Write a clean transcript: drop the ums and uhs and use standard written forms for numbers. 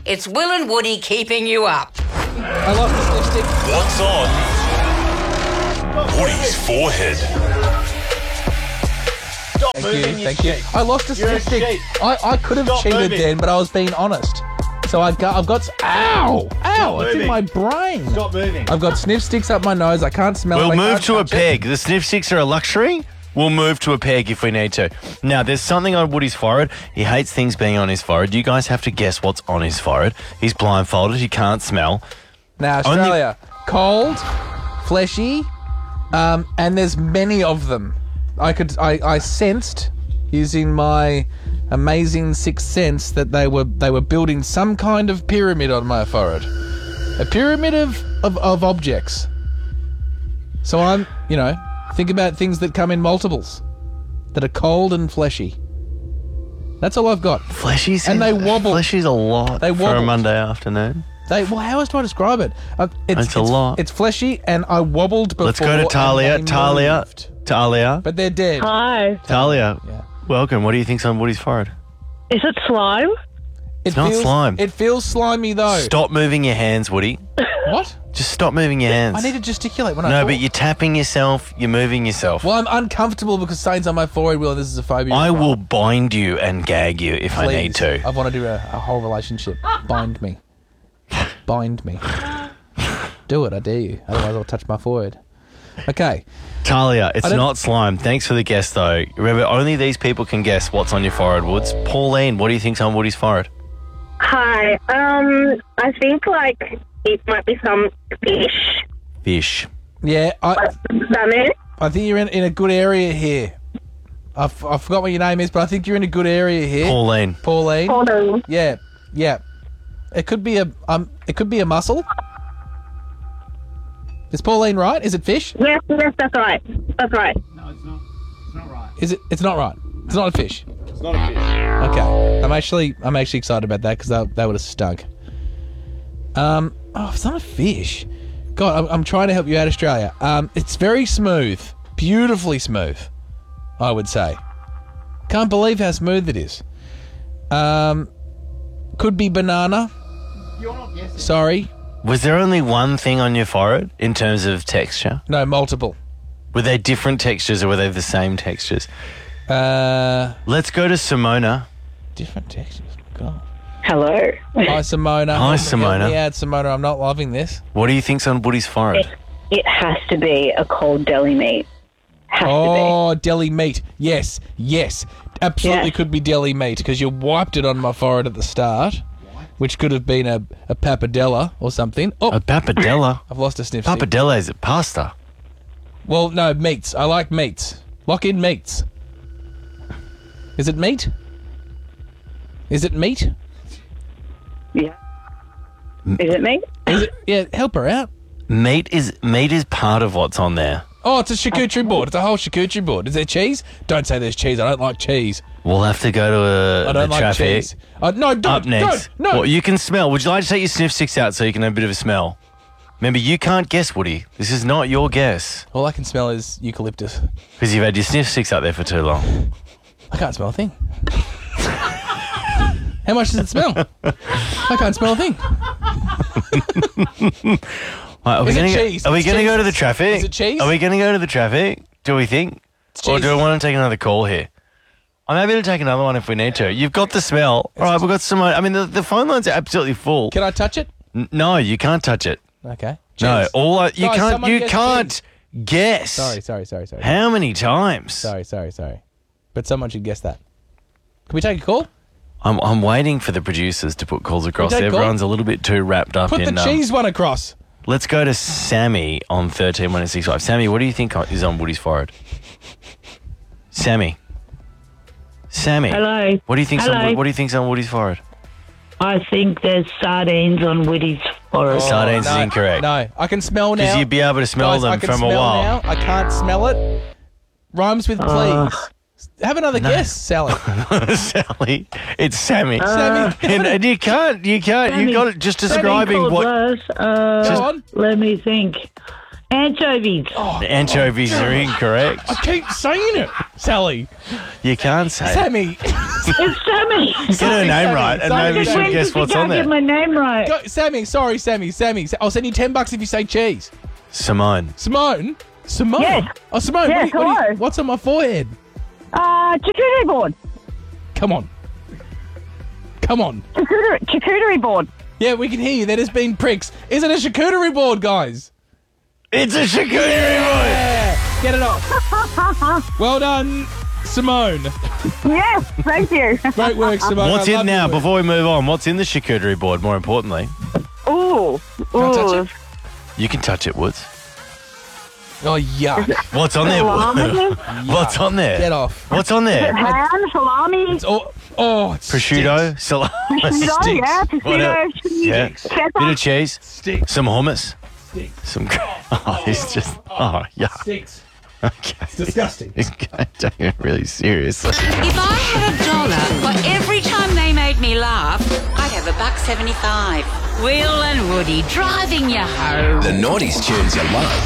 It's Will and Woody keeping you up. I lost the lipstick. What's on Woody's forehead? Thank you. I lost a lipstick. I could have cheated then, but I was being honest. So I've got ow! It's in my brain. Stop moving. I've got sniff sticks up my nose. I can't smell it. We'll I move can't to a touch it. peg. The sniff sticks are a luxury. We'll move to a peg if we need to. Now, there's something on Woody's forehead. He hates things being on his forehead. You guys have to guess what's on his forehead. He's blindfolded. He can't smell. Now, Australia, cold, fleshy, and there's many of them. I sensed using my amazing sixth sense that they were building some kind of pyramid on my forehead, a pyramid of objects. So I'm, think about things that come in multiples, that are cold and fleshy. That's all I've got. Fleshy's And they wobble. Fleshy's a lot They for a wobble. Monday afternoon. How else do I describe it? It's a lot. It's fleshy, and I wobbled before. Let's go to Talia. and they Talia. moved. Talia. But they're dead. Hi. Talia. Yeah. Welcome. What do you think's on Woody's forehead? Is it slime? It's not slime. It feels slimy though. Stop moving your hands, Woody. What? Just stop moving your hands. I need to gesticulate when I No, talk. but you're tapping yourself. You're moving yourself. Well, I'm uncomfortable because something's on my forehead, Will, and this is a phobia. I will bind you and gag you if I need to. I want to do a whole relationship. Bind me. Bind me. Do it, I dare you. Otherwise I'll touch my forehead. Okay. Talia, it's not slime. Thanks for the guess, though. Remember, only these people can guess what's on your forehead, Woods. Pauline, what do you think's on Woody's forehead? Hi. I think it might be some fish. Fish. Yeah, Salmon. I think you're in a good area here. I forgot what your name is, but I think you're in a good area here. Pauline. Pauline. Hold on. Yeah. It could be a mussel. Is Pauline right? Is it fish? Yes, that's right. That's right. No, it's not. It's not right. Is it? It's not right. It's not a fish. It's not a fish. Okay. I'm actually excited about that because that would have stunk. It's not a fish. God, I'm trying to help you out, Australia. It's very smooth, beautifully smooth, I would say. Can't believe how smooth it is. Could be banana. You're not guessing. Sorry. Was there only one thing on your forehead in terms of texture? No, multiple. Were they different textures or were they the same textures? Different Let's go to Simona. textures. God. Hello. Hi, Simona. Hi, Help Simona. me out, Simona. I'm not loving this. What do you think's on Woody's forehead? It has to be a cold deli meat. Has Oh, deli meat. Yes. Absolutely Yes. could be deli meat because you wiped it on my forehead at the start, which could have been a pappardella or something. Oh, A pappardella? I've lost a sniff stick. Pappardella is a pasta. Well, no, meats. I like meats. Lock in meats. Is it meat? Is it meat? be. Yeah. Is it me? Is it? Yeah, help her out. Meat is part of what's on there. Oh, it's a charcuterie board. It's a whole charcuterie board. Is there cheese? Don't say there's cheese. I don't like cheese. We'll have to go to I don't like traffic. cheese. No, don't. Up next. Don't. No. Well, you can smell. Would you like to take your sniff sticks out so you can have a bit of a smell? Remember, you can't guess, Woody. This is not your guess All I can smell is eucalyptus. because you've had your sniff sticks out there for too long. I can't smell a thing. How much does it smell? I can't smell a thing. Right, Is it cheese? Are we It's going to cheese. go to the traffic? Is it cheese? Are we going to go to the traffic? Do we think? It's Or cheese. do I want to take another call here? I'm happy to take another one if we need to. You've got the smell. All right, we've got some. I mean, the phone lines are absolutely full. Can I touch it? No, you can't touch it. Okay. No, Cheese. you Guys, can't. someone You guess can't guess. Sorry. How many times? Sorry. But someone should guess that. Can we take a call? I'm waiting for the producers to put calls across. take a call? Everyone's a little bit too wrapped up Put in. the cheese one across. Let's go to Sammy on 13-165. Sammy, what do you think is on Woody's forehead? Sammy. Hello. What do you think's Hello. what do you think's on Woody's forehead? I think there's sardines on Woody's forehead. Sardines is no, incorrect. No, I can smell now. Because you'd be able to smell Guys, I them can from smell a while. now. I can't smell it. Rhymes with please. Have another guess, Sally. Sally, it's Sammy. Sammy, and you can't. You got it. Just describing what. Go on. Let me think. Anchovies. Anchovies are incorrect. I keep saying it, Sally. You can't say it. Sammy. It's Sammy. Get her name right, and Sorry, maybe Sammy. she'll guess what's on Get there. my name right. Go, Sammy. Sorry, Sammy. I'll send you $10 if you say cheese. Simone. Simone. Yes. Oh, Simone. Yes, hello. What's on my forehead? Charcuterie board. Come on. Charcuterie board. Yeah, we can hear you. There has been pricks. Is it a charcuterie board, guys? It's a charcuterie board. Yeah. Get it off. Well done, Simone. Yes, thank you. Great work, Simone. What's I in love now? your work. Before we move on, what's in the charcuterie board? More importantly, Ooh. Can I touch it? you can touch it, Woods. Oh, yuck. What's on there, Woods? What's on there? Get off. What's on there? Ham, salami, It's it Prosciutto, salami, prosciutto, yeah, What else? prosciutto, cheese, Yeah. cheddar. Bit of cheese, sticks. some hummus, Sticks. some. Oh, it's just. Oh, yeah. Sticks. Okay. It's disgusting. He's taking it really seriously. If I had $1 for every time they made me laugh, I'd have $1.75. Will and Woody driving you home. The Naughties tunes you love.